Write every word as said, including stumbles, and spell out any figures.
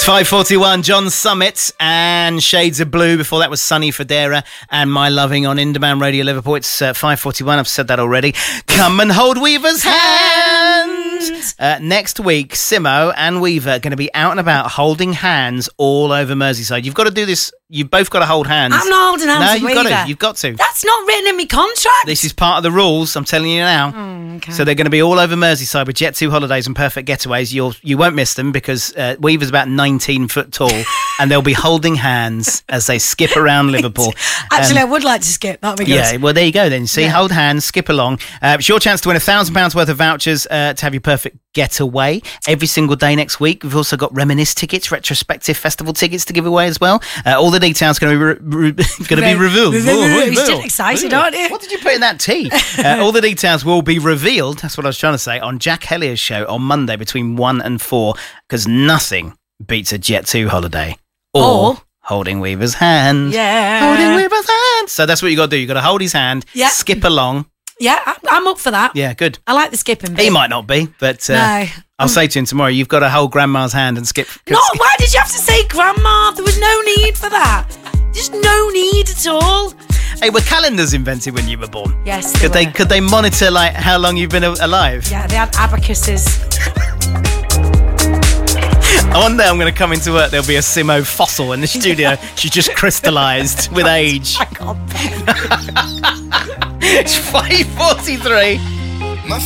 It's five forty-one, John Summit and Shades of Blue. Before that was Sunny Federa and My Loving on Indemand Radio Liverpool. It's uh, five forty-one, I've said that already. Come and hold Weaver's hand. Uh, next week, Simo and Weaver are going to be out and about holding hands all over Merseyside. You've got to do this. You've both got to hold hands. I'm not holding hands No, with you've Weaver. got to. You've got to. That's not written in my contract. This is part of the rules, I'm telling you now. Oh, okay. So they're going to be all over Merseyside with Jet two holidays and perfect getaways. You'll, you won't miss them because uh, Weaver's about nineteen foot tall and they'll be holding hands as they skip around Liverpool. Actually, Um, I would like to skip. That'd be good. Yeah, well, there you go then. See, Yeah. hold hands, skip along. Uh, it's your chance to win a thousand pounds worth of vouchers uh, to have your perfect getaway every single day next week. We've also got Reminisce tickets, retrospective festival tickets to give away as well. Uh, all the details going to be re- re- going to be revealed. You're still excited, aren't you? What did you put in that tea? uh, all the details will be revealed. That's what I was trying to say on Jack Hellier's show on Monday between one and four. Because nothing beats a Jet two holiday or, Or- holding Weaver's hand. Yeah. Holding Weaver's hand. So that's what you got to do. You got to hold his hand. Yeah. Skip along. Yeah, I- I'm up for that. Yeah, good. I like the skipping bit. He might not be, but uh, No. I'll say to him tomorrow, you've got to hold Grandma's hand and skip. No, why did you have to say grandma? There was no need for that. Just no need at all. Hey, were calendars invented when you were born? Yes, they Could they were. could they monitor like how long you've been a- alive? Yeah, they had abacuses. One day I'm going to come into work. There'll be a Simo fossil in the studio. She's just crystallised with age. I can't. It's five forty-three.